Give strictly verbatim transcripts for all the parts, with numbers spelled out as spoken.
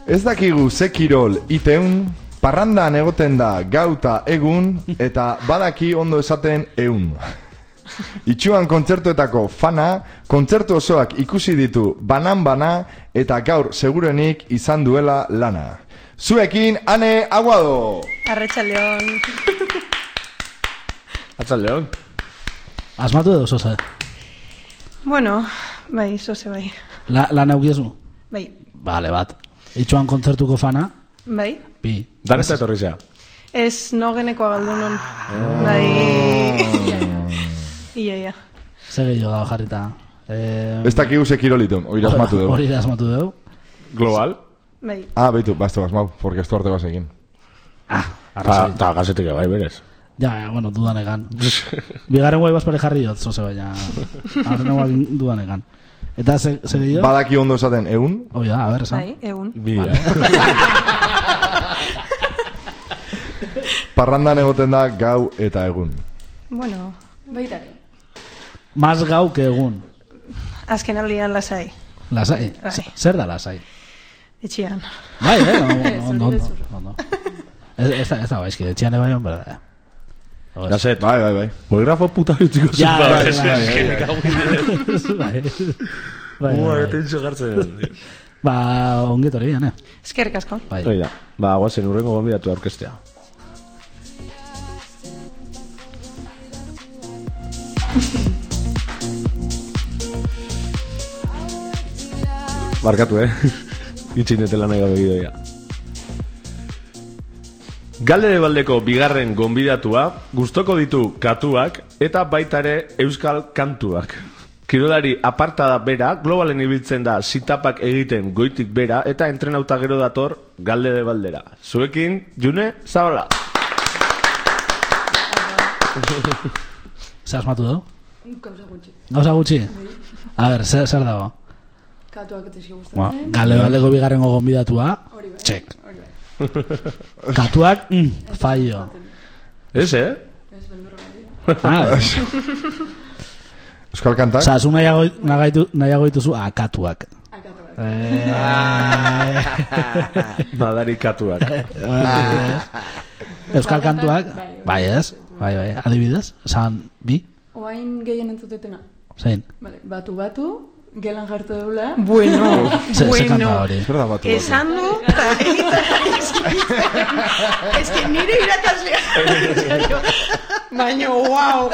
Ez dakigu ze kirol iteun, parrandan egoten da gauta egun, eta badaki ondo esaten eun. Itxuan kontzertuetako fana, kontzertu osoak ikusi ditu banan-bana, eta gaur segurenik izan duela lana. Zuekin, Ane Aguado! Arratsaldeon. Arratsaldeon. Asmatu edo zoze? Bueno, bai, zoze bai. La, lan aukiezu? Bai. Bale, bat. Itxuan kontzertuko fana? Bai. Bi. Dan ez da etorri zea? Ez nogeneko galdunon. Bai. Ia, ia. Zer gehiago da jarrita? Eh, Ez dakigu ze kiroliton, hori asmatu dugu. Hori asmatu dugu. Global? Bai. Ah, beitu, bazte basmau, porque esto arte vas egin. Ah, Ta, ta gazetik bai, berez. Ja, bueno, dudan egan. Bigarren guai bazpare jarri jot, zoze baina. Arren guai dudan egan. Eta ze, ze gehiago? Badaki ondo esaten eun. Oh, ja, a ver, esan. Bai, egun. Bi, Vale. Parrandan egoten da gau eta egun. Bueno, Baita. Mas gau que egun. azken aldian lasai. Lasai? Bai. Zer da lasai? Etxean. Bai, eh? Ondo, ondo, ondo. Ez ez da, ez da, baizki, etxean bai, on, berda. Gazet. Bai, bai, bai. Boligrafo puta bitziko Ja, zut, bai, ez, bai, ez, bai, ez, Bai. Bai, Ua, bai. etentxo gartzen. Ba, onget hori, ne? Eskerrik asko. Bai. Hoi da, ba, guazen urrengo gonbidatu aurkestea. Barkatu, eh? Itxinetela nahi gabe gidoia. Galdere baldeko bigarren gonbidatua gustoko ditu katuak eta baita ere euskal kantuak. Kirolari aparta da bera, globalen ibiltzen da zitapak egiten goitik bera eta entrenauta gero dator galdere baldera. Zuekin, June Zabala. Zer asmatu dugu? Gauza gutxi. Gauza gutxi? A ber, zer, zer dago? Katuak ez ezki Ba, gustatzen. gale baldeko bigarrengo gonbidatua. Hori bai. Txek. Hori bai. Katuak, mm, fallo. Ez, eh? Ez beldurra bai. Ah, Euskal kantak? Osa, zu nahiago, nahiago, nahiago dituzu, ah, katuak. Akatu bai. Eh, Badari katuak. Euskal kantuak, bai ez, bai, bai, adibidez, esan bi, Oain gehien entzutetena. zein, Vale, batu batu, gelan jartu deula. Bueno, ze, ze kanta bueno. hori. Zer da batu? Esan du, ez que nire irakaslea. Baina, wow.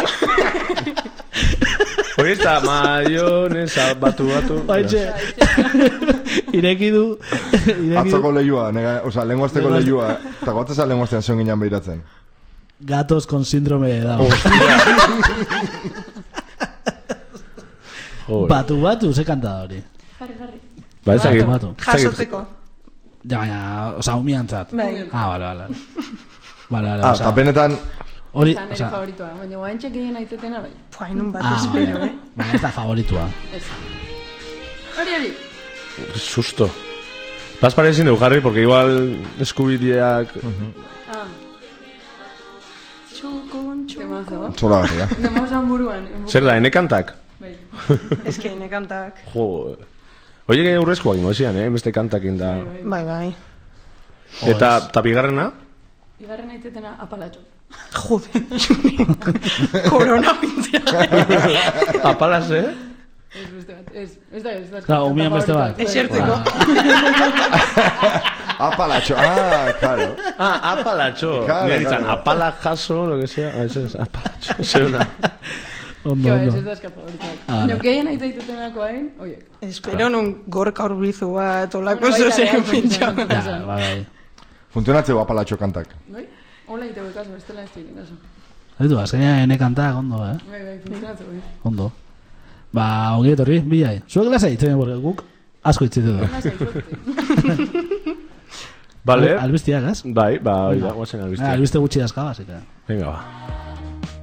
Hori eta maionesa batu batu. Baitxe, ireki du, ireki du, Atzoko lehiua, nega, oza, lenguazteko lehiua. Eta goateza lenguaztean zion ginen behiratzen. gatos con síndrome de Down. Batu, batu, ze kanta da hori. Jarri, jarri. Ba, ez dakit. Batu. Jasotzeko. Ja, baina, oza, umiantzat. Bai. Ah, bale, bale. Bale, bale, Ah, oza, eta benetan, hori, Eta nire oza, favoritoa. Baina oain txek gehien aitetena bai. Pua, nun bat ah, espero, bale, eh? baina ez da favoritua. Ez. Hori hori. Susto. Bas parezin dugu jarri, porque igual eskubideak... Ah. Txukun, txukun. Temazo. zola garria. Demozan buruan. Zer da, ene kantak? Bai. Ez que hine kantak. Jo... Oie gehiago urrezkoak ingo zian, eh? Beste kantakin da... Bai, bai. Eta, eta bigarrena? Igarren aitetena apalatxo. Jode, korona pintzea. Apalaz, eh? Ez beste bat. Ez, ez da, ez da. Claro, umien beste bat. Esertzeko. Apalatxo, ah, claro. Ah, apalatxo. Claro, Nire ditzan, claro. apala jaso, lo que sea. Ah, eso es, apalatxo. Zeuna. Ondo, Jo, ez, ez ondo. da eska favoritoak. Ah, vale. Baina gehien aitetenako hain, oiek. Espero nun gorka urbizu bat, olako Bueno, baita zozen ere, pintxo. baita Ja, bai, bai. Funtzionatzeu apalatxo kantak. Bai? Hola iteko kaso, bestela ez tirin kaso. Edu, azkenean ene kantak, ondo, eh? Bai, bai, funtzionatu, bai. Ondo. Ba, ongi etorri, bilai. Zuek lasai, itzen borre, guk asko itzitu du. Lasai, zote. Vale. Albistiak, ez? Bai, ba, oida, guazen Ah, albiztia. albiste gutxi dazka, así que... Venga, ba.